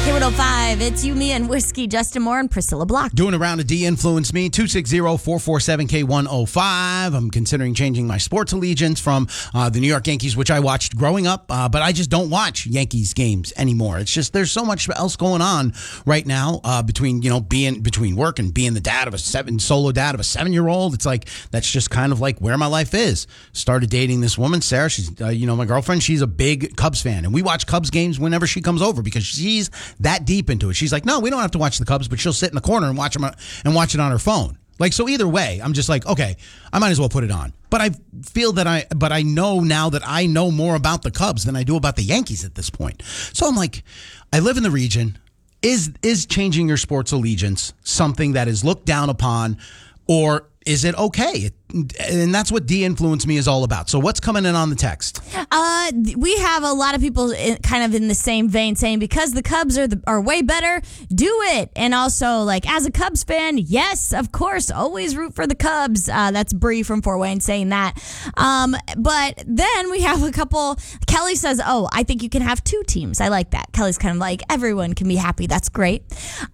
K105, it's you, me, and Whiskey, Justin Moore, and Priscilla Block. Doing a round of D-Influence Me, 260-447-K105. I'm considering changing my sports allegiance from the New York Yankees, which I watched growing up, but I just don't watch Yankees games anymore. It's just there's so much else going on right now between work and being the dad of a solo dad of a 7-year-old. It's like that's just kind of like where my life is. Started dating this woman, Sarah. She's my girlfriend. She's a big Cubs fan, and we watch Cubs games whenever she comes over because she's that deep into it. She's like, no, we don't have to watch the Cubs, but she'll sit in the corner and watch it on her phone. Like, so either way, I'm just like, okay, I might as well put it on. But I feel that I know now that I know more about the Cubs than I do about the Yankees at this point. So I'm like, I live in the region. Is changing your sports allegiance something that is looked down upon, or is it okay? And that's what De-Influence Me is all about. So what's coming in on the text? We have a lot of people kind of in the same vein saying because the Cubs are way better, do it. And also, like, as a Cubs fan, yes, of course, always root for the Cubs. That's Bree from Fort Wayne saying that. But then we have a couple. Kelly says, oh, I think you can have 2 teams. I like that. Kelly's kind of like, everyone can be happy. That's great.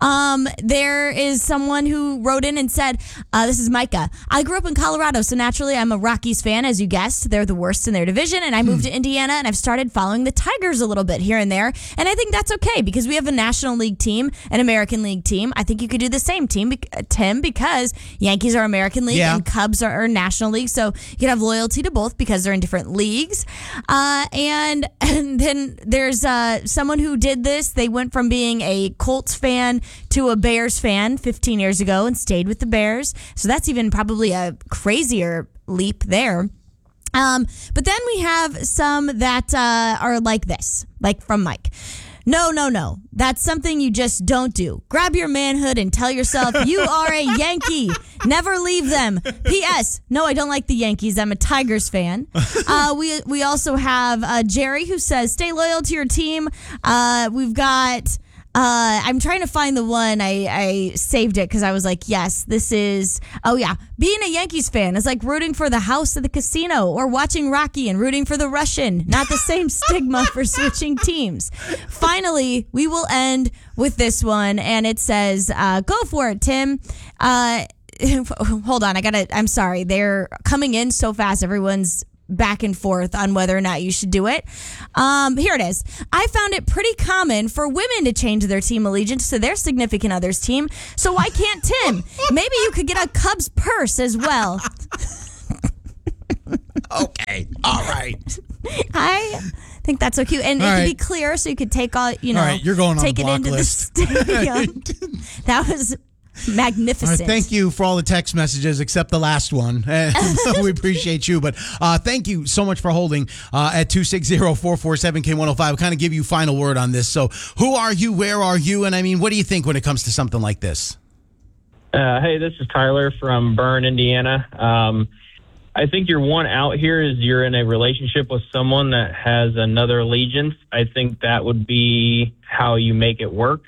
There is someone who wrote in and said, this is Micah. I grew up in Colorado, so naturally I'm a Rockies fan, as you guessed. They're the worst in their division, and I moved to Indiana, and I've started following the Tigers a little bit here and there, and I think that's okay because we have a National League team, an American League team. I think you could do the same, Tim, because Yankees are American League and Cubs are National League, so you can have loyalty to both because they're in different leagues. And then there's someone who did this. They went from being a Colts fan to a Bears fan 15 years ago and stayed with the Bears, so that's even probably a crazier leap there. But then we have some that are like this, like from Mike. No. That's something you just don't do. Grab your manhood and tell yourself you are a Yankee. Never leave them. P.S. No, I don't like the Yankees. I'm a Tigers fan. We also have Jerry who says, stay loyal to your team. We've got... I'm trying to find the one. I saved it because I was like, yes, this is, being a Yankees fan is like rooting for the house at the casino or watching Rocky and rooting for the Russian. Not the same stigma for switching teams. Finally, we will end with this one, and it says, go for it, Tim. Hold on, I'm sorry. They're coming in so fast. Everyone's back and forth on whether or not you should do it. Here it is. I found it pretty common for women to change their team allegiance to their significant other's team. So why can't Tim? Maybe you could get a Cubs purse as well. Okay. All right. I think that's so cute. And all it right. could be clear so you could take all, all right, you're going on take the it block into list. the stadium. That was magnificent. All right, thank you for all the text messages except the last one. We appreciate you. But thank you so much for holding at 260-447-K105. Kind of give you final word on this. So who are you? Where are you? And I mean, what do you think when it comes to something like this? Hey, this is Tyler from Bern, Indiana. I think your one out here is you're in a relationship with someone that has another allegiance. I think that would be how you make it work.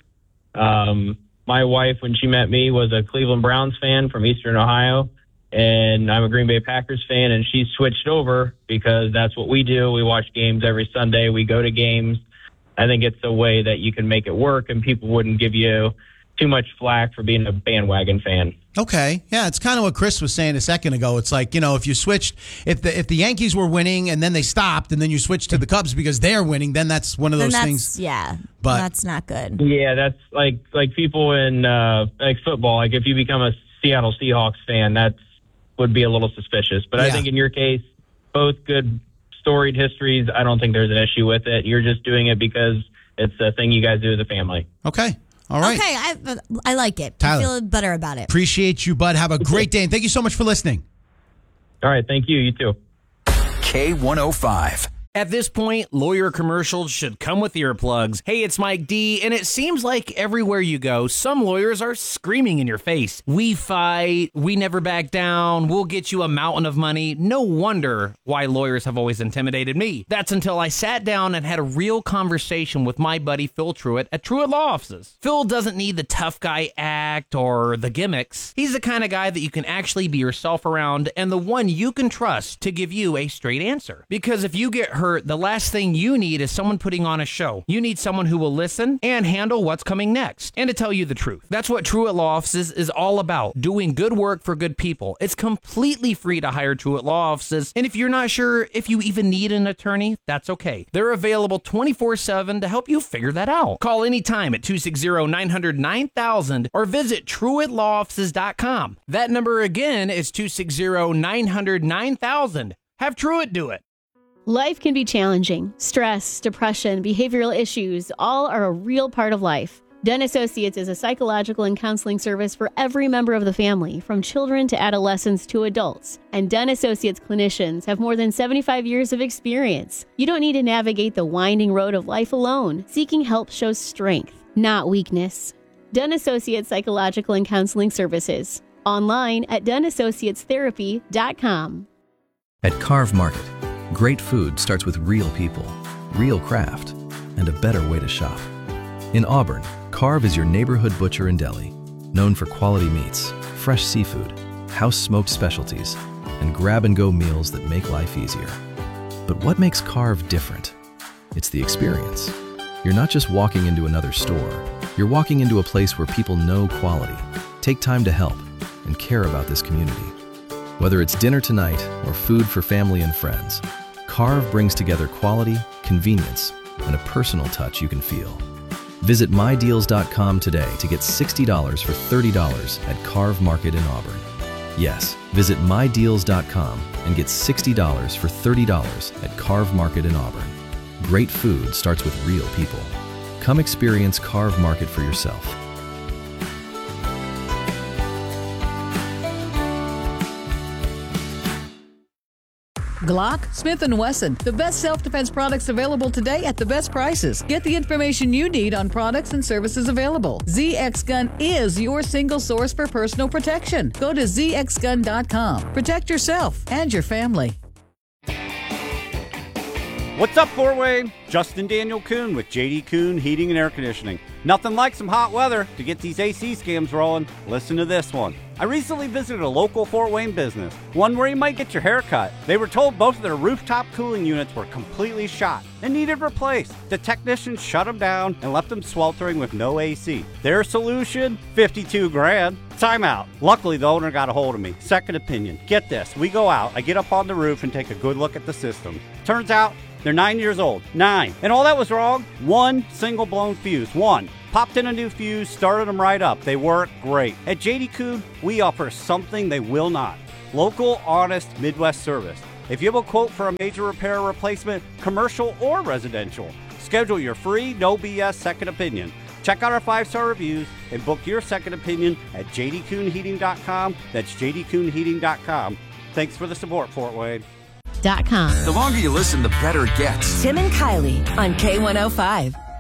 My wife, when she met me, was a Cleveland Browns fan from Eastern Ohio, and I'm a Green Bay Packers fan, and she switched over because that's what we do. We watch games every Sunday. We go to games. I think it's a way that you can make it work, and people wouldn't give you too much flack for being a bandwagon fan. Okay. Yeah, it's kind of what Chris was saying a second ago. It's like, if you switched, if the Yankees were winning and then they stopped and then you switched to the Cubs because they're winning, then that's one of those things. Yeah, but that's not good. Yeah, that's like people in like football. Like if you become a Seattle Seahawks fan, that would be a little suspicious. But I think in your case, both good storied histories. I don't think there's an issue with it. You're just doing it because it's a thing you guys do as a family. Okay. All right. Okay, I like it. Tyler, I feel better about it. Appreciate you, bud. Have a great day, and thank you so much for listening. All right, thank you. You too. K105. At this point, lawyer commercials should come with earplugs. Hey, it's Mike D, and it seems like everywhere you go, some lawyers are screaming in your face. We fight, we never back down, we'll get you a mountain of money. No wonder why lawyers have always intimidated me. That's until I sat down and had a real conversation with my buddy Phil Truitt at Truitt Law Offices. Phil doesn't need the tough guy act or the gimmicks. He's the kind of guy that you can actually be yourself around and the one you can trust to give you a straight answer. Because if you get hurt hurt, the last thing you need is someone putting on a show. You need someone who will listen and handle what's coming next, and to tell you the truth. That's what Truett Law Offices is all about, doing good work for good people. It's completely free to hire Truett Law Offices, and if you're not sure if you even need an attorney, that's okay. They're available 24/7 to help you figure that out. Call anytime at 260-900-9000 or visit TruettLawOffices.com. That number again is 260-900-9000. Have Truett do it. Life can be challenging. Stress, depression, behavioral issues, all are a real part of life. Dunn Associates is a psychological and counseling service for every member of the family, from children to adolescents to adults. And Dunn Associates clinicians have more than 75 years of experience. You don't need to navigate the winding road of life alone. Seeking help shows strength, not weakness. Dunn Associates Psychological and Counseling Services. Online at DunnAssociatesTherapy.com. At Carve Market, great food starts with real people, real craft, and a better way to shop. In Auburn, Carve is your neighborhood butcher and deli, known for quality meats, fresh seafood, house-smoked specialties, and grab-and-go meals that make life easier. But what makes Carve different? It's the experience. You're not just walking into another store. You're walking into a place where people know quality, take time to help, and care about this community. Whether it's dinner tonight or food for family and friends, Carve brings together quality, convenience, and a personal touch you can feel. Visit MyDeals.com today to get $60 for $30 at Carve Market in Auburn. Yes, visit MyDeals.com and get $60 for $30 at Carve Market in Auburn. Great food starts with real people. Come experience Carve Market for yourself. Glock, Smith & Wesson, the best self-defense products available today at the best prices. Get the information you need on products and services available. ZX Gun is your single source for personal protection. Go to zxgun.com. Protect yourself and your family. What's up, Fort Wayne? Justin Daniel Kuhn with JD Kuhn Heating and Air Conditioning. Nothing like some hot weather to get these AC scams rolling. Listen to this one. I recently visited a local Fort Wayne business, one where you might get your hair cut. They were told both of their rooftop cooling units were completely shot and needed replaced. The technicians shut them down and left them sweltering with no AC. Their solution? $52,000. Time out. Luckily, the owner got a hold of me. Second opinion. Get this. We go out. I get up on the roof and take a good look at the system. Turns out, they're 9 years old. 9. And all that was wrong? One single blown fuse. One. Popped in a new fuse, started them right up. They work great. At JD Kuhn, we offer something they will not. Local, honest Midwest service. If you have a quote for a major repair or replacement, commercial or residential, schedule your free, no BS second opinion. Check out our 5-star reviews and book your second opinion at jdkuhnheating.com. That's jdkuhnheating.com. Thanks for the support, Fort Wayne. The longer you listen, the better it gets. Tim and Kylie on K105.